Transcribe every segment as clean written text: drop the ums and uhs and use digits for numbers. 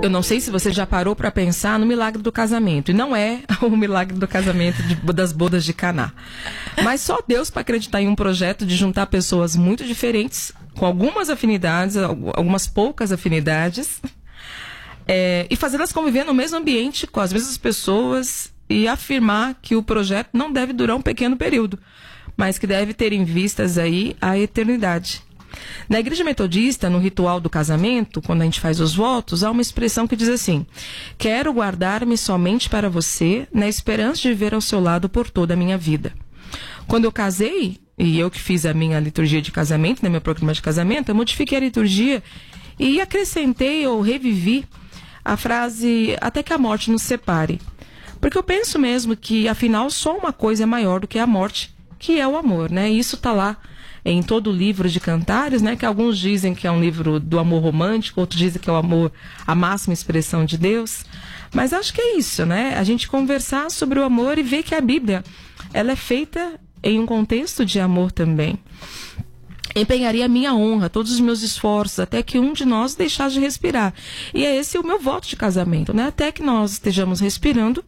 Eu não sei se você já parou para pensar no milagre do casamento. E não é o milagre do casamento das bodas de Caná. Mas só Deus para acreditar em um projeto de juntar pessoas muito diferentes, com algumas afinidades, algumas poucas afinidades, e fazê-las conviver no mesmo ambiente, com as mesmas pessoas, e afirmar que o projeto não deve durar um pequeno período, mas que deve ter em vistas aí a eternidade. Na Igreja Metodista, no ritual do casamento, quando a gente faz os votos, há uma expressão que diz assim: quero guardar-me somente para você, na esperança de viver ao seu lado por toda a minha vida. Quando eu casei, e eu que fiz a minha liturgia de casamento, meu programa de casamento, eu modifiquei a liturgia e acrescentei ou revivi a frase até que a morte nos separe. Porque eu penso mesmo que, afinal, só uma coisa é maior do que a morte, que é o amor, né? E isso está lá em todo o livro de Cantares, né? Que alguns dizem que é um livro do amor romântico, outros dizem que é o amor, a máxima expressão de Deus. Mas acho que é isso, né? A gente conversar sobre o amor e ver que a Bíblia, ela é feita em um contexto de amor também. Empenharia a minha honra, todos os meus esforços, até que um de nós deixasse de respirar. E é esse o meu voto de casamento, né? Até que nós estejamos respirando,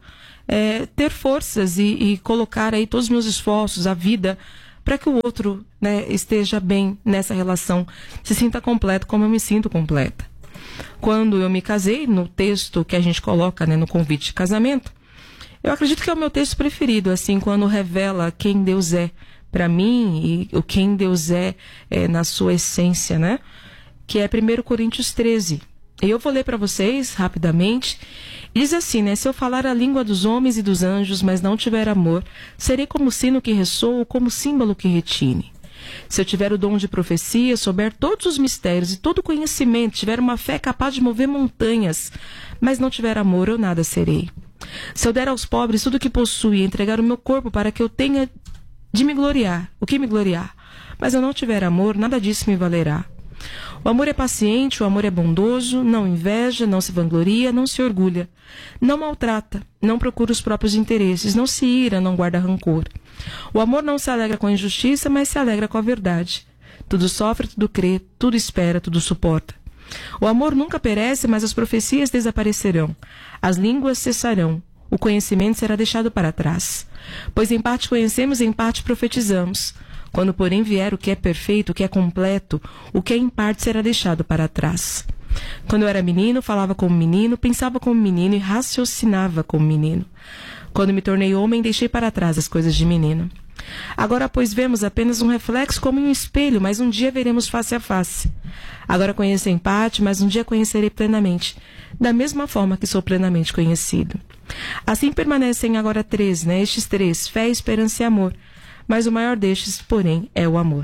ter forças e colocar aí todos os meus esforços, a vida, para que o outro, né, esteja bem nessa relação, se sinta completo como eu me sinto completa. Quando eu me casei, no texto que a gente coloca, né, no convite de casamento, eu acredito que é o meu texto preferido, assim, quando revela quem Deus é para mim e o quem Deus é na sua essência, né? Que é 1 Coríntios 13. Eu vou ler para vocês rapidamente. Diz assim, né? Se eu falar a língua dos homens e dos anjos, mas não tiver amor, serei como sino que ressoa ou como símbolo que retine. Se eu tiver o dom de profecia, souber todos os mistérios e todo o conhecimento, tiver uma fé capaz de mover montanhas, mas não tiver amor, eu nada serei. Se eu der aos pobres tudo o que possuo e entregar o meu corpo para que eu tenha de me gloriar, o que me gloriar? Mas eu não tiver amor, nada disso me valerá. O amor é paciente, o amor é bondoso, não inveja, não se vangloria, não se orgulha, não maltrata, não procura os próprios interesses, não se ira, não guarda rancor. O amor não se alegra com a injustiça, mas se alegra com a verdade. Tudo sofre, tudo crê, tudo espera, tudo suporta. O amor nunca perece, mas as profecias desaparecerão, as línguas cessarão, o conhecimento será deixado para trás. Pois em parte conhecemos, em parte profetizamos. Quando, porém, vier o que é perfeito, o que é completo, o que é em parte será deixado para trás. Quando eu era menino, falava como menino, pensava como menino e raciocinava como menino. Quando me tornei homem, deixei para trás as coisas de menino. Agora, pois, vemos apenas um reflexo como em um espelho, mas um dia veremos face a face. Agora conheço em parte, mas um dia conhecerei plenamente, da mesma forma que sou plenamente conhecido. Assim permanecem agora três, né? Estes três, fé, esperança e amor. Mas o maior destes, porém, é o amor.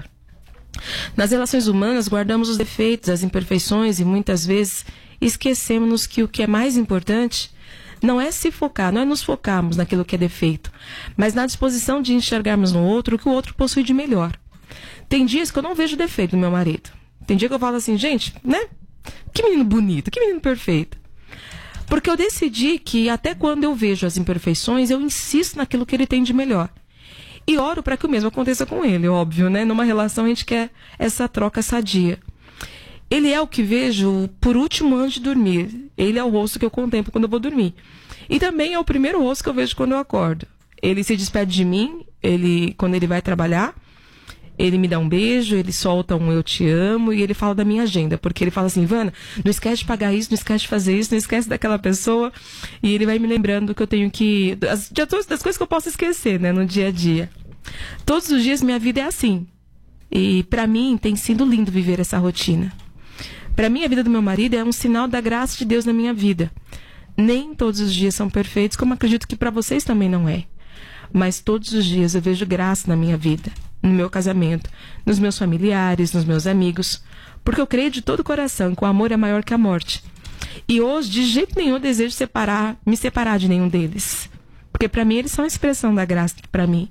Nas relações humanas, guardamos os defeitos, as imperfeições e muitas vezes esquecemos que o que é mais importante não é se focar, não é nos focarmos naquilo que é defeito, mas na disposição de enxergarmos no outro o que o outro possui de melhor. Tem dias que eu não vejo defeito no meu marido. Tem dia que eu falo assim, gente, né? Que menino bonito, que menino perfeito. Porque eu decidi que até quando eu vejo as imperfeições, eu insisto naquilo que ele tem de melhor. E oro para que o mesmo aconteça com ele, óbvio, né? Numa relação a gente quer essa troca sadia. Ele é o que vejo por último antes de dormir. Ele é o rosto que eu contemplo quando eu vou dormir. E também é o primeiro rosto que eu vejo quando eu acordo. Ele se despede de mim, quando ele vai trabalhar, ele me dá um beijo, ele solta um eu te amo e ele fala da minha agenda. Porque ele fala assim, Ivana, não esquece de pagar isso, não esquece de fazer isso, não esquece daquela pessoa. E ele vai me lembrando que eu tenho que... das coisas que eu posso esquecer, né, no dia a dia. Todos os dias minha vida é assim. E para mim tem sido lindo viver essa rotina. Para mim a vida do meu marido é um sinal da graça de Deus na minha vida. Nem todos os dias são perfeitos, como acredito que para vocês também não é. Mas todos os dias eu vejo graça na minha vida, no meu casamento, nos meus familiares, nos meus amigos, porque eu creio de todo o coração que o amor é maior que a morte. E hoje, de jeito nenhum, eu desejo me separar de nenhum deles. Porque para mim eles são a expressão da graça para mim.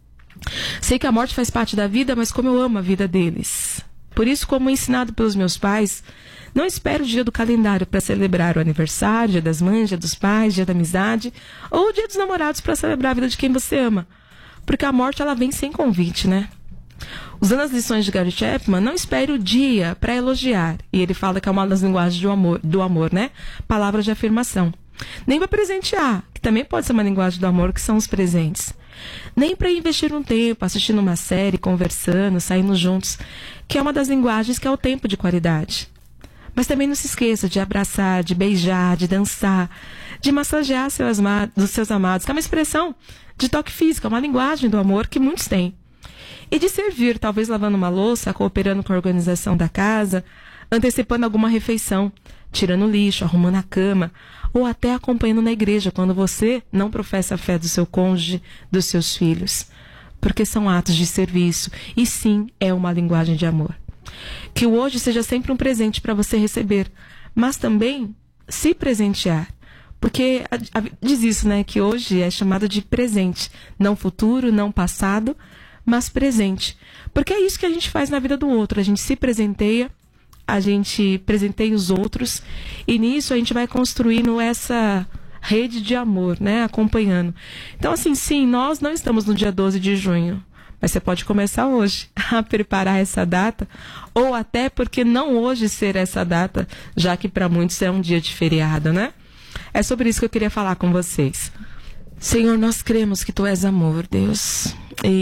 Sei que a morte faz parte da vida, mas como eu amo a vida deles. Por isso, como ensinado pelos meus pais, não espero o dia do calendário para celebrar o aniversário, dia das mães, dia dos pais, dia da amizade, ou o dia dos namorados para celebrar a vida de quem você ama. Porque a morte, ela vem sem convite, né? Usando as lições de Gary Chapman, não espere o dia para elogiar. E ele fala que é uma das linguagens do amor, né? Palavras de afirmação. Nem para presentear, que também pode ser uma linguagem do amor, que são os presentes. Nem para investir um tempo, assistindo uma série, conversando, saindo juntos, que é uma das linguagens que é o tempo de qualidade. Mas também não se esqueça de abraçar, de beijar, de dançar, de massagear os seus amados, que é uma expressão de toque físico, é uma linguagem do amor que muitos têm. E de servir, talvez lavando uma louça, cooperando com a organização da casa, antecipando alguma refeição, tirando lixo, arrumando a cama, ou até acompanhando na igreja quando você não professa a fé do seu cônjuge, dos seus filhos. Porque são atos de serviço e sim, é uma linguagem de amor. Que o hoje seja sempre um presente para você receber, mas também se presentear. Porque diz isso, né? Que hoje é chamado de presente. Não futuro, não passado, mas presente. Porque é isso que a gente faz na vida do outro. A gente se presenteia, a gente presenteia os outros. E nisso a gente vai construindo essa rede de amor, né? Acompanhando. Então, assim, sim, nós não estamos no dia 12 de junho. Mas você pode começar hoje a preparar essa data, ou até porque não hoje ser essa data, já que para muitos é um dia de feriado, né? É sobre isso que eu queria falar com vocês. Senhor, nós cremos que Tu és amor, Deus.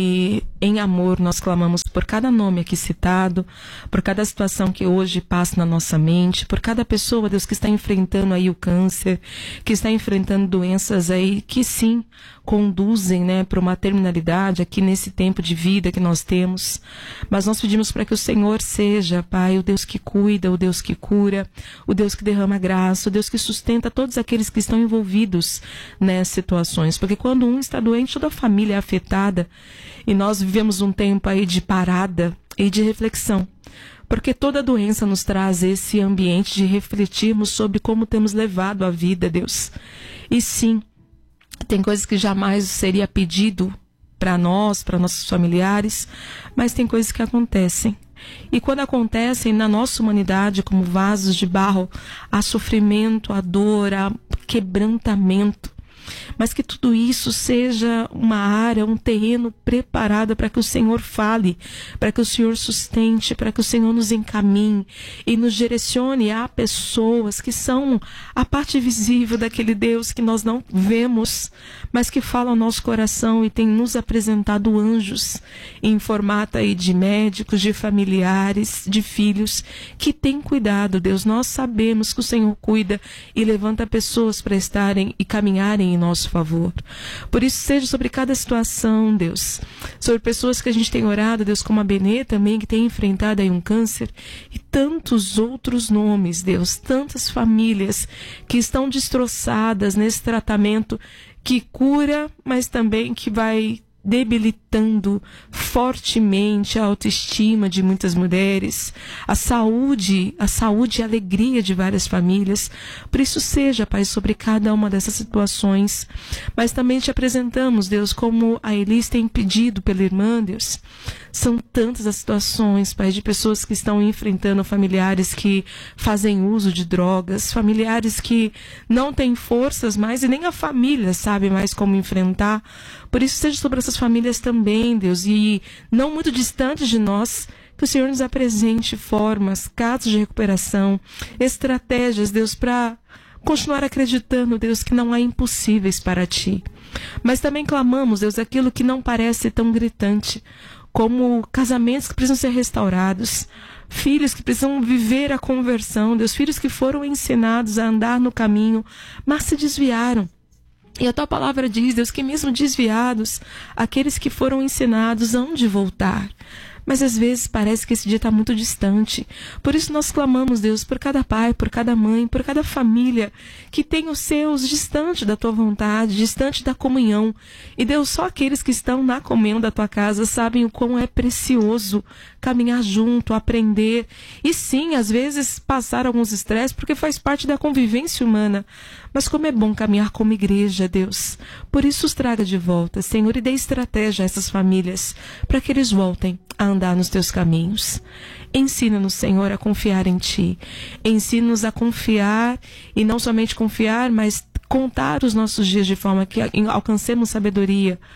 E em amor nós clamamos por cada nome aqui citado, por cada situação que hoje passa na nossa mente, por cada pessoa, Deus, que está enfrentando aí o câncer, que está enfrentando doenças aí que sim conduzem, né, para uma terminalidade aqui nesse tempo de vida que nós temos. Mas nós pedimos para que o Senhor seja, Pai, o Deus que cuida, o Deus que cura, o Deus que derrama graça, o Deus que sustenta todos aqueles que estão envolvidos nessas situações. Porque quando um está doente, toda a família é afetada. E nós vivemos um tempo aí de parada e de reflexão. Porque toda doença nos traz esse ambiente de refletirmos sobre como temos levado a vida, Deus. E sim, tem coisas que jamais seria pedido para nós, para nossos familiares, mas tem coisas que acontecem. E quando acontecem na nossa humanidade, como vasos de barro, há sofrimento, há dor, há quebrantamento. Mas que tudo isso seja uma área, um terreno preparado para que o Senhor fale, para que o Senhor sustente, para que o Senhor nos encaminhe e nos direcione a pessoas que são a parte visível daquele Deus que nós não vemos, mas que fala ao nosso coração e tem nos apresentado anjos em formato aí de médicos, de familiares, de filhos, que têm cuidado, Deus. Nós sabemos que o Senhor cuida e levanta pessoas para estarem e caminharem em nosso favor. Por isso, seja sobre cada situação, Deus, sobre pessoas que a gente tem orado, Deus, como a Benê também, que tem enfrentado aí um câncer, e tantos outros nomes, Deus, tantas famílias que estão destroçadas nesse tratamento que cura, mas também que vai debilitando fortemente a autoestima de muitas mulheres, a saúde e a alegria de várias famílias. Por isso seja, Pai, sobre cada uma dessas situações. Mas também te apresentamos, Deus, como a Elis tem pedido pela irmã, Deus. São tantas as situações, Pai, de pessoas que estão enfrentando familiares que fazem uso de drogas, familiares que não têm forças mais e nem a família sabe mais como enfrentar. Por isso seja sobre essas famílias também, Deus, e não muito distantes de nós, que o Senhor nos apresente formas, casos de recuperação, estratégias, Deus, para continuar acreditando, Deus, que não há impossíveis para Ti. Mas também clamamos, Deus, aquilo que não parece tão gritante, como casamentos que precisam ser restaurados, filhos que precisam viver a conversão, Deus, filhos que foram ensinados a andar no caminho, mas se desviaram. E a Tua palavra diz, Deus, que mesmo desviados, aqueles que foram ensinados hão de voltar. Mas às vezes parece que esse dia está muito distante. Por isso nós clamamos, Deus, por cada pai, por cada mãe, por cada família que tem os seus distante da Tua vontade, distante da comunhão. E Deus, só aqueles que estão na comunhão da Tua casa sabem o quão é precioso caminhar junto, aprender. E sim, às vezes passar alguns estresses, porque faz parte da convivência humana. Mas como é bom caminhar como igreja, Deus. Por isso os traga de volta, Senhor, e dê estratégia a essas famílias, para que eles voltem a andar nos Teus caminhos. Ensina-nos, Senhor, a confiar em Ti. Ensina-nos a confiar, e não somente confiar, mas contar os nossos dias de forma que alcancemos sabedoria,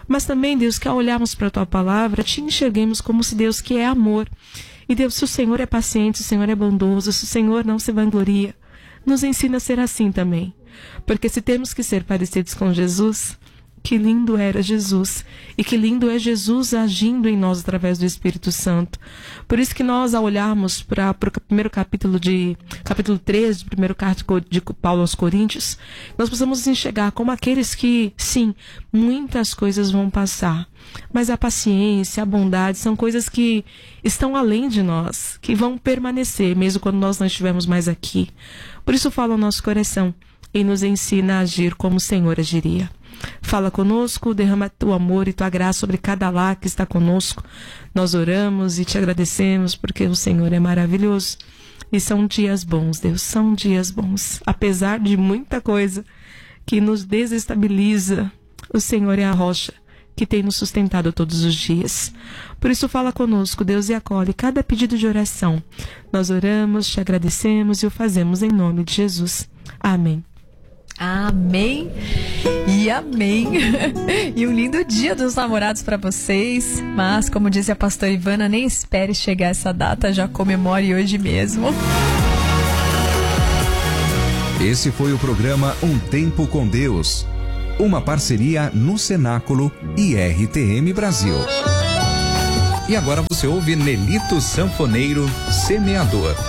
Mas também, Deus, que ao olharmos para a Tua palavra, Te enxerguemos como se Deus que é amor. E Deus, se o Senhor é paciente, se o Senhor é bondoso, se o Senhor não se vangloria, nos ensina a ser assim também. Porque se temos que ser parecidos com Jesus, que lindo era Jesus, e que lindo é Jesus agindo em nós através do Espírito Santo. Por isso que nós, ao olharmos para o primeiro capítulo 3 do primeiro carta de Paulo aos Coríntios, nós precisamos enxergar como aqueles que, sim, muitas coisas vão passar, mas a paciência, a bondade são coisas que estão além de nós, que vão permanecer, mesmo quando nós não estivermos mais aqui. Por isso fala o nosso coração e nos ensina a agir como o Senhor agiria. Fala conosco, derrama Teu amor e Tua graça sobre cada lar que está conosco. Nós oramos e Te agradecemos porque o Senhor é maravilhoso. E são dias bons, Deus, são dias bons. Apesar de muita coisa que nos desestabiliza, o Senhor é a rocha que tem nos sustentado todos os dias. Por isso fala conosco, Deus, e acolhe cada pedido de oração. Nós oramos, Te agradecemos e o fazemos em nome de Jesus. Amém. Amém e amém. E um lindo dia dos namorados para vocês. Mas, como disse a pastora Ivana, nem espere chegar essa data, já comemore hoje mesmo. Esse foi o programa Um Tempo com Deus, uma parceria no Cenáculo e RTM Brasil. E agora você ouve Nelito Sanfoneiro, Semeador.